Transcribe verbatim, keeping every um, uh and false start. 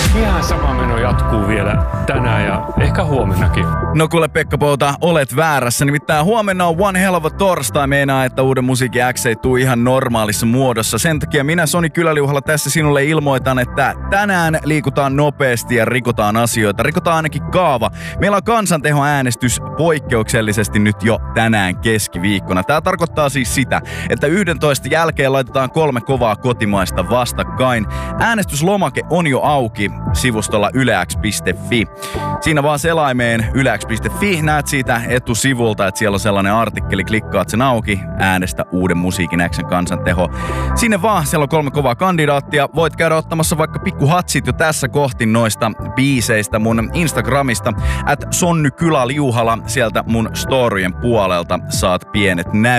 Ihan sama meno jatkuu vielä tänään ja ehkä huomennakin. No kuule Pekka Pouta, olet väärässä. Nimittäin huomenna on One Hell of a Torstai. Meinaa, että uuden musiikin X ei tuu ihan normaalissa muodossa. Sen takia minä Soni Kyläliuhalla tässä sinulle ilmoitan, että tänään liikutaan nopeasti ja rikotaan asioita. Rikotaan ainakin kaava. Meillä on kansantehoäänestys poikkeuksellisesti nyt jo tänään keskiviikkona. Tämä tarkoittaa siis sitä, että yksitoista jälkeen laitetaan kolme kovaa kotimaista vastakkain. Äänestyslomake on jo auki sivustolla ylex piste fi. Siinä vaan selaimeen ylex piste fi, näet siitä etusivulta, että siellä on sellainen artikkeli, klikkaat sen auki, äänestä uuden musiikin X:n kansanteho. Sinne vaan, siellä on kolme kovaa kandidaattia. Voit käydä ottamassa vaikka pikkuhatsit jo tässä kohti noista biiseistä mun Instagramista, at Sonny Kyläliuhala, sieltä mun storien puolelta saat pienet näyt.